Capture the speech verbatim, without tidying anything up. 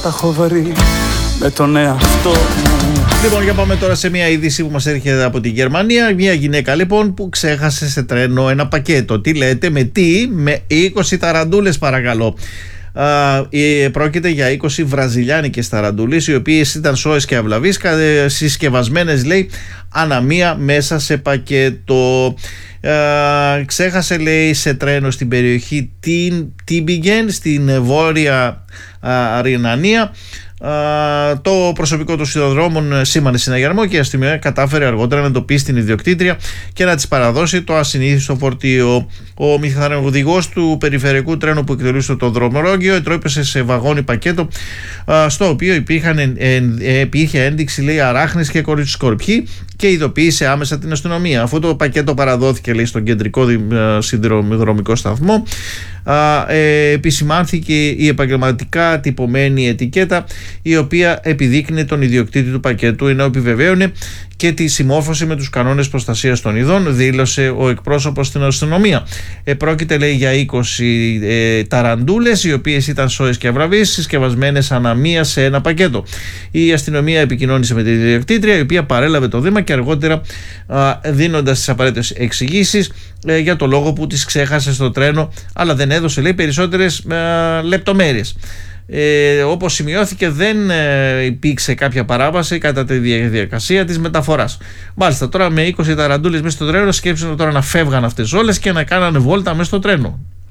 τα έχω βρει με τον εαυτό μου. Λοιπόν, για πάμε τώρα σε μια είδηση που μας έρχεται από τη Γερμανία. Μια γυναίκα λοιπόν που ξέχασε σε τρένο ένα πακέτο. Τι λέτε, με τι? Με είκοσι ταραντούλες, παρακαλώ. Uh, πρόκειται για είκοσι βραζιλιάνικες ταραντούλες, οι οποίες ήταν σώες και αυλαβείς, συσκευασμένες, λέει, αναμία μέσα σε πακέτο. Uh, ξέχασε, λέει, σε τρένο στην περιοχή Τίμπιγεν, στην βόρεια uh, Ρινανία. Uh, το προσωπικό των σιδηροδρόμων σήμανε συναγερμό και η αστυνομία κατάφερε αργότερα να εντοπίσει την ιδιοκτήτρια και να της παραδώσει το ασυνήθιστο φορτίο. Ο μηχανοδηγός του περιφερειακού τρένου που εκτελούσε το δρομολόγιο ετρόπισε σε βαγόνι πακέτο, uh, στο οποίο υπήρχαν, ε, ε, υπήρχε ένδειξη, λέει, αράχνες και σκορπιοί, και ειδοποίησε άμεσα την αστυνομία. Αυτό το πακέτο παραδόθηκε, λέει, στον κεντρικό σιδηροδρομικό σταθμό. Uh, ε, επισημάνθηκε η επαγγελματικά τυπωμένη ετικέτα, η οποία επιδείκνυε τον ιδιοκτήτη του πακέτου, ενώ επιβεβαίωνε και τη συμμόρφωση με τους κανόνες προστασίας των ειδών, δήλωσε ο εκπρόσωπος στην αστυνομία. Ε, πρόκειται, λέει, για είκοσι ε, ταραντούλες, οι οποίες ήταν σώες και αυραβείς, συσκευασμένες αναμία σε ένα πακέτο. Η αστυνομία επικοινώνησε με την ιδιοκτήτρια, η οποία παρέλαβε το βήμα και αργότερα, α, δίνοντας τις απαραίτητες εξηγήσεις ε, για το λόγο που τις ξέχασε στο τρένο, αλλά δεν έδωσε, λέει, περισσότερες ε, λεπτομέρειες. Ε, όπως σημειώθηκε, δεν ε, υπήρξε κάποια παράβαση κατά τη διαδικασία της μεταφοράς. Μάλιστα, τώρα με είκοσι ταραντούλες μέσα στο τρένο, σκέψτε τώρα να φεύγαν αυτές όλες και να κάνανε βόλτα μέσα στο τρένο.